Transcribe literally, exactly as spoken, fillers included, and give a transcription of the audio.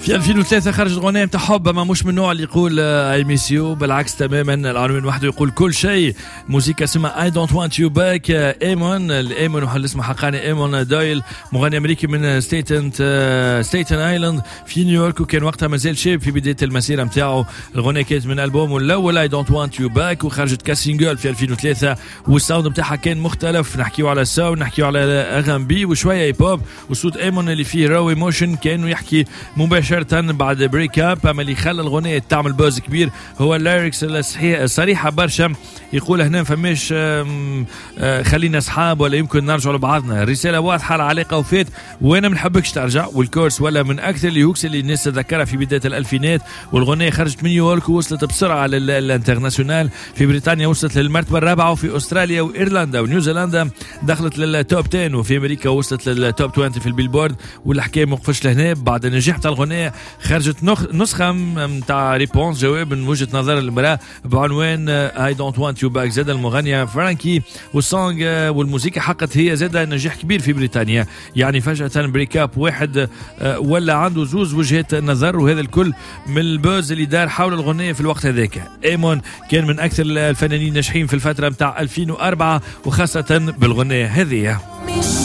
في ألفين وثلاثة خرجت غنية متاع حب، ما مش من النوع اللي يقول اي ميس يو، بالعكس تماما. العنوان وحده يقول كل شيء. موسيقى اسمها اي دونت وانت يو باك. ايمون الايمون وحل اسمه حقاني ايمون دايل، مغني امريكي من ستيتن ستيتن ايلاند في نيويورك، وكان وقتها مازال شاب في بدايه المسيره نتاعو. الغنية كانت من البوم الاول اي دونت وانت يو باك، وخرجت كاسينجل في ألفين وثلاثة، والساوند نتاعها كان مختلف. نحكيو على ساوند، نحكيو على اغام بي وشويه هيب هوب، وصوت ايمون اللي فيه رو ايموشن كانه يحكي مباشره بعد بريك اب. اما اللي خلى الغنية تعمل بوز كبير هو الليركس الصريحه برشا، يقول هنا ما فماش خلينا اصحاب ولا يمكن نرجعوا لبعضنا، الرساله واضحه، العلاقه وفات وانا ما نحبكش ترجع. والكورس ولا من اكثر الهوكس اللي الناس تذكرها في بدايه الالفينات. والغنية خرجت من نيويورك ووصلت بسرعه للانترناسيونال. في بريطانيا وصلت للمرتبه الرابعه، وفي استراليا وايرلندا ونيوزيلندا دخلت للتوب عشرة، وفي امريكا وصلت للتوب عشرين في البيلبورد. والحكايه ما وقفتش لهنا، بعد النجاح تاع الغنية خرجت نسخه نتاع ريبونس، جواب من وجهه نظر المراه، بعنوان اي دونت وانت يو باك. زاد المغنيه فرانكي والسونج والموسيقى حقت هي زاد نجاح كبير في بريطانيا. يعني فجاه بريك اب واحد ولا عنده زوز وجهات نظر، وهذا الكل من البوز اللي دار حول الغنية في الوقت هذاك. ايمون كان من اكثر الفنانين ناجحين في الفتره نتاع ألفين وأربعة، وخاصه بالغنية هذه.